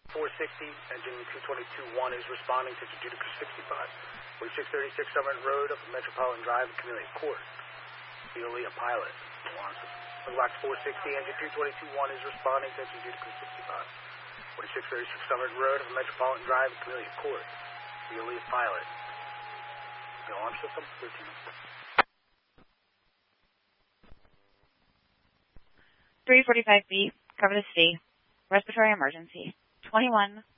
460, engine 222-1 is responding to Judicata 65. 4636 Summit Road up Metropolitan Drive in Camellia Court. Nearly a pilot. Box 460, engine 222-1 is responding to Judicata 65. 4636 Summit Road up Metropolitan Drive in Camellia Court. Nearly a pilot. The alarm system, 13. 345B, cover the city. Respiratory emergency. 21